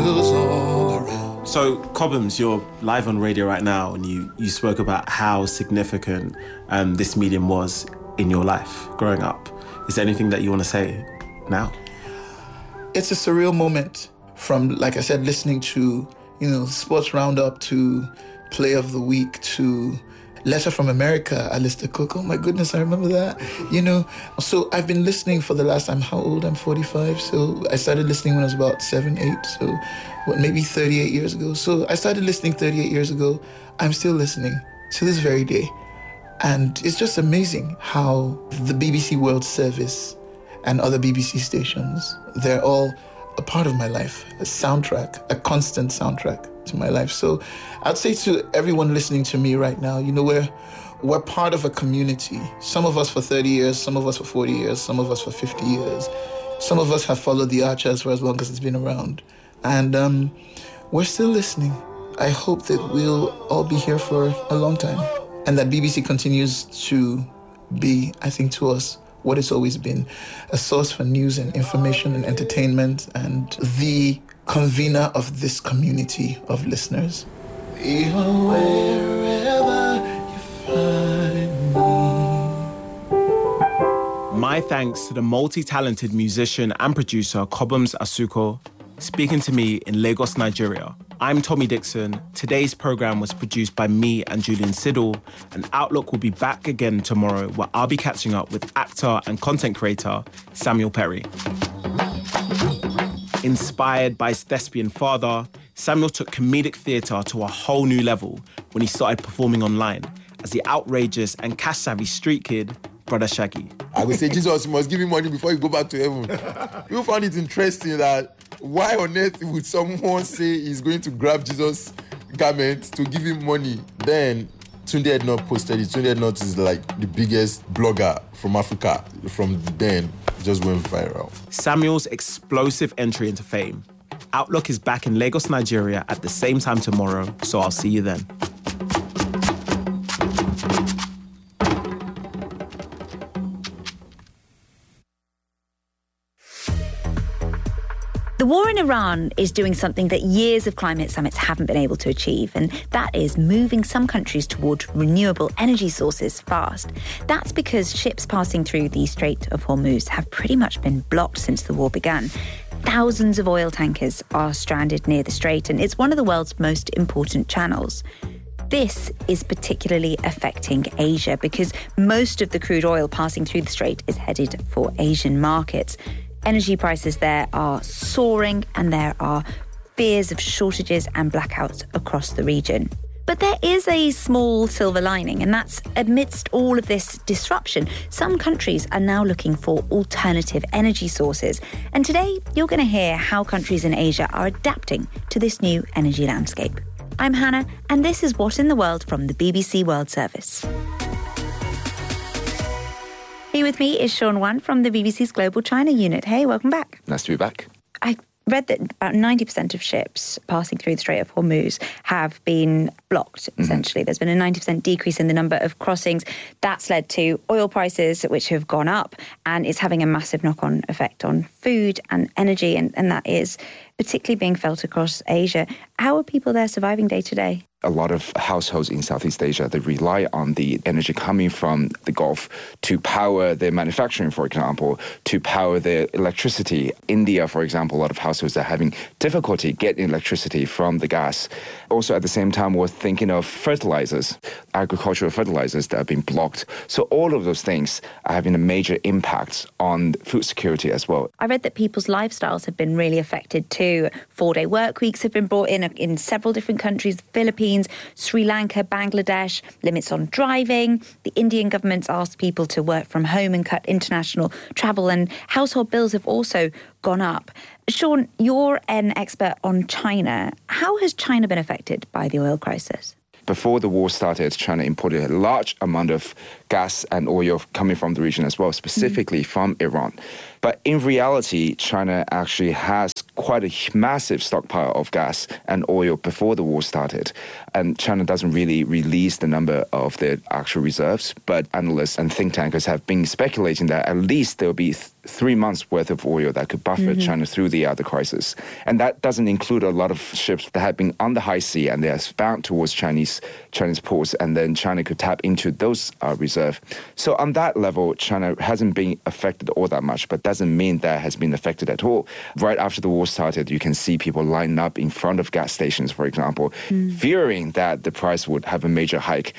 angels all around. So, Cobhams, you're live on radio right now, and you spoke about how significant this medium was in your life growing up. Is there anything that you want to say now? It's a surreal moment from, like I said, listening to, Sports Roundup to Play of the Week to Letter from America, Alistair Cook. Oh my goodness, I remember that. So I've been listening for the last, I'm how old? I'm 45. So I started listening when I was about 7, 8. So maybe 38 years ago. So I started listening 38 years ago. I'm still listening to this very day. And it's just amazing how the BBC World Service and other BBC stations, they're all a part of my life, a soundtrack, a constant soundtrack to my life. So I'd say to everyone listening to me right now, we're part of a community. Some of us for 30 years, some of us for 40 years, some of us for 50 years. Some of us have followed the Archers for as long as it's been around. And we're still listening. I hope that we'll all be here for a long time. And that BBC continues to be, I think, to us, what it's always been, a source for news and information and entertainment, and the convener of this community of listeners. Even wherever you find me. My thanks to the multi-talented musician and producer Cobhams Asuquo, speaking to me in Lagos, Nigeria. I'm Tommy Dixon. Today's programme was produced by me and Julian Siddle, and Outlook will be back again tomorrow, where I'll be catching up with actor and content creator Samuel Perry. Inspired by his thespian father, Samuel took comedic theatre to a whole new level when he started performing online as the outrageous and cash-savvy street kid, Brother Shaggy. I would say, Jesus, you must give him money before you go back to heaven. You found it interesting that why on earth would someone say he's going to grab Jesus' garment to give him money? Then Tunde Ednut posted it. Tunde Ednut is like the biggest blogger from Africa. From then, just went viral. Samuel's explosive entry into fame. Outlook is back in Lagos, Nigeria at the same time tomorrow, so I'll see you then. The war in Iran is doing something that years of climate summits haven't been able to achieve, and that is moving some countries toward renewable energy sources fast. That's because ships passing through the Strait of Hormuz have pretty much been blocked since the war began. Thousands of oil tankers are stranded near the strait, and it's one of the world's most important channels. This is particularly affecting Asia because most of the crude oil passing through the strait is headed for Asian markets. Energy prices there are soaring, and there are fears of shortages and blackouts across the region. But there is a small silver lining, and that's amidst all of this disruption, some countries are now looking for alternative energy sources. And today, you're going to hear how countries in Asia are adapting to this new energy landscape. I'm Hannah, and this is What in the World from the BBC World Service. Here with me is Sean Wan from the BBC's Global China Unit. Hey, welcome back. Nice to be back. I read that about 90% of ships passing through the Strait of Hormuz have been blocked, essentially. There's been a 90% decrease in the number of crossings. That's led to oil prices, which have gone up, and it's having a massive knock-on effect on food and energy, and that is particularly being felt across Asia. How are people there surviving day to day? A lot of households in Southeast Asia, they rely on the energy coming from the Gulf to power their manufacturing, for example, to power their electricity. India, for example, a lot of households are having difficulty getting electricity from the gas. Also, at the same time, we're thinking of fertilizers, agricultural fertilizers that have been blocked. So all of those things are having a major impact on food security as well. I read that people's lifestyles have been really affected too. 4-day work weeks have been brought in several different countries, the Philippines, Sri Lanka, Bangladesh, limits on driving. The Indian government's asked people to work from home and cut international travel, and household bills have also gone up. Sean, you're an expert on China. How has China been affected by the oil crisis? Before the war started, China imported a large amount of gas and oil coming from the region as well, specifically from Iran. But in reality, China actually has quite a massive stockpile of gas and oil before the war started. And China doesn't really release the number of their actual reserves, but analysts and think tankers have been speculating that at least there'll be 3 months worth of oil that could buffer China through the other crisis. And that doesn't include a lot of ships that have been on the high sea and they're bound towards Chinese ports, and then China could tap into those reserves. So on that level, China hasn't been affected all that much, but doesn't mean that has been affected at all. Right after the war started, you can see people line up in front of gas stations, for example, fearing that the price would have a major hike.